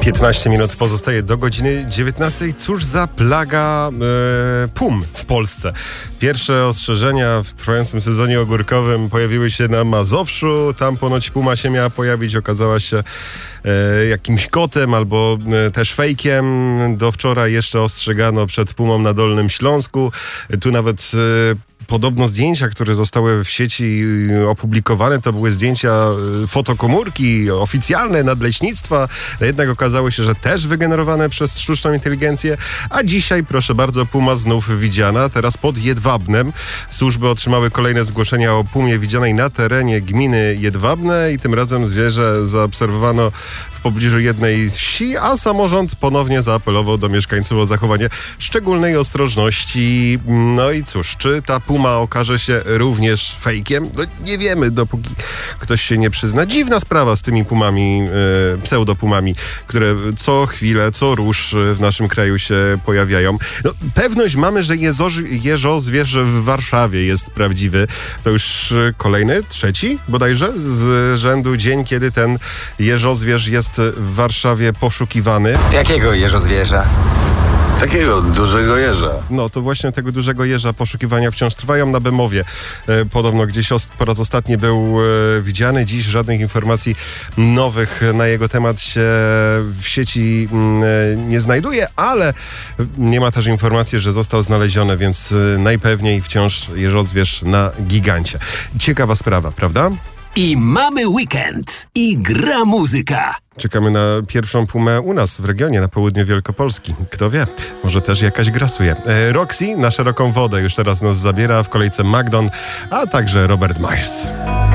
15 minut pozostaje do godziny 19. Cóż za plaga pum w Polsce. Pierwsze ostrzeżenia w trwającym sezonie ogórkowym pojawiły się na Mazowszu. Tam ponoć puma się miała pojawić. Okazała się jakimś kotem albo też fejkiem. Do wczoraj jeszcze ostrzegano przed pumą na Dolnym Śląsku. Tu nawet podobno zdjęcia, które zostały w sieci opublikowane, to były zdjęcia fotokomórki oficjalne nadleśnictwa. Jednak okazało się, że też wygenerowane przez sztuczną inteligencję. A dzisiaj, proszę bardzo, puma znów widziana. Teraz pod Jedwabnem. Służby otrzymały kolejne zgłoszenia o pumie widzianej na terenie gminy Jedwabne i tym razem zwierzę zaobserwowano w pobliżu jednej wsi, a samorząd ponownie zaapelował do mieszkańców o zachowanie szczególnej ostrożności. No i cóż, czy ta puma okaże się również fejkiem? No, nie wiemy, dopóki ktoś się nie przyzna. Dziwna sprawa z tymi pumami, pseudopumami, które co chwilę, co rusz w naszym kraju się pojawiają. No, pewność mamy, że jeżozwierz w Warszawie jest prawdziwy. To już kolejny, trzeci bodajże z rzędu dzień, kiedy ten jeżozwierz jest w Warszawie poszukiwany. Jakiego jeżozwierza? Takiego dużego jeża. No to właśnie tego dużego jeża poszukiwania wciąż trwają na Bemowie. Podobno gdzieś po raz ostatni był widziany. Dziś żadnych informacji nowych na jego temat się w sieci nie znajduje, ale nie ma też informacji, że został znaleziony, więc najpewniej wciąż jeżozwierz na gigancie. Ciekawa sprawa, prawda? I mamy weekend. I gra muzyka. Czekamy na pierwszą pumę u nas w regionie, na południu Wielkopolski. Kto wie, może też jakaś grasuje. Roxy na szeroką wodę już teraz nas zabiera, w kolejce Magdon, a także Robert Myers.